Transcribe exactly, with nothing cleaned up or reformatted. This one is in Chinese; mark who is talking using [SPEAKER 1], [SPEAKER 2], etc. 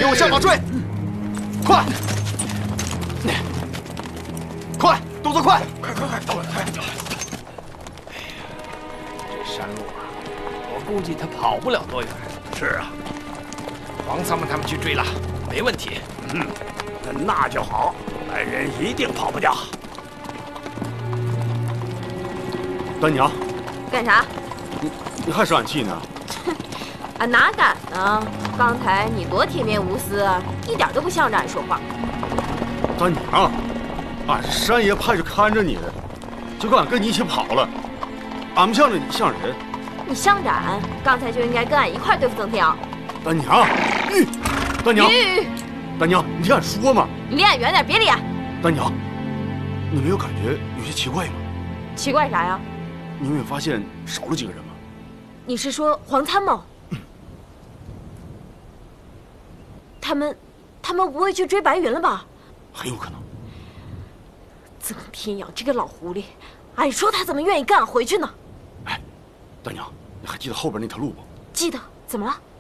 [SPEAKER 1] 我向马追！快！快，动作快！
[SPEAKER 2] 快快快，快快！
[SPEAKER 3] 这山路啊，我估计他跑不了多远。
[SPEAKER 2] 是啊，
[SPEAKER 3] 黄三们他们去追了，没问题。
[SPEAKER 2] 嗯，那就好，来人一定跑不掉。
[SPEAKER 1] 丹娘，
[SPEAKER 4] 干啥？
[SPEAKER 1] 你你还生俺气呢？
[SPEAKER 4] 啊，哪敢呢？刚才你多铁面无私，一点都不向着俺说话。
[SPEAKER 1] 丹娘，俺是山爷派去看着你的，结果俺跟你一起跑了，俺不向着你像人。
[SPEAKER 4] 你向着俺，刚才就应该跟俺一块对付曾天阳。
[SPEAKER 1] 丹娘，玉，丹娘，
[SPEAKER 4] 玉，
[SPEAKER 1] 丹娘，你听俺说嘛。
[SPEAKER 4] 你离俺远点，别理俺。
[SPEAKER 1] 丹娘，你没有感觉有些奇怪吗？
[SPEAKER 4] 奇怪啥呀？
[SPEAKER 1] 你有没有发现少了几个人吗？
[SPEAKER 4] 你是说黄参谋？嗯、他们，他们不会去追白云了吧？
[SPEAKER 1] 很有可能。
[SPEAKER 4] 曾天阳这个老狐狸，俺说他怎么愿意跟俺回去呢？
[SPEAKER 1] 哎，丹娘，你还记得后边那条路不？
[SPEAKER 4] 记得。怎么了？